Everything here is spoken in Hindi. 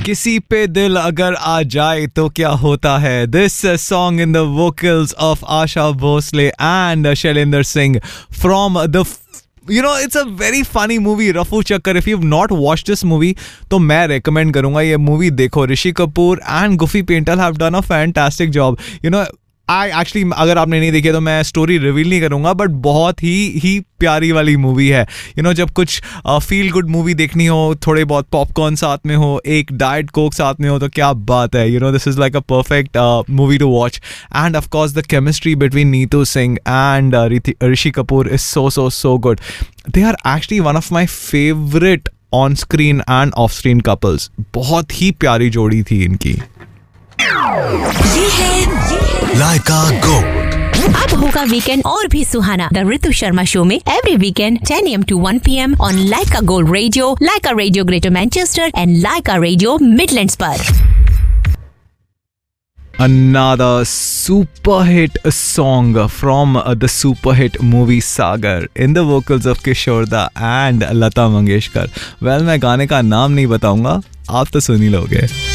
किसी पे दिल अगर आ जाए तो क्या होता है. This song in the vocals of Asha Bhosle and Shailendra Singh from the it's a very funny movie, Rafu Chakkar. If you've not watched this movie, तो मैं recommend करूँगा ये movie देखो. Rishi Kapoor and Guffy Paintal have done a fantastic job. अगर आपने नहीं देखी तो मैं स्टोरी रिवील नहीं करूंगा, बट बहुत ही प्यारी वाली मूवी है. जब कुछ फील गुड मूवी देखनी हो, थोड़े बहुत पॉपकॉर्न साथ में हो, एक डाइट कोक साथ में हो, तो क्या बात है. This is like a perfect movie two watch. End of course the chemistry between Neetu Singh and Rishi Kapoor is so good. They are actually one of my favorite on screen and off screen couples. बहुत ही प्यारी जोड़ी थी इनकी. ये है लाइका गोल्ड. अब होगा वीकेंड और भी सुहाना. द ऋतु शर्मा शो में every weekend 10 AM to 1 PM on Lyca gold radio, Lyca radio greater Manchester and Lyca radio Midlands पर. Another super hit song from the super hit movie Sagar in the vocals of Kishore Da and Lata Mangeshkar. Well, मैं गाने का नाम नहीं बताऊंगा, आप तो सुन ही लोगे.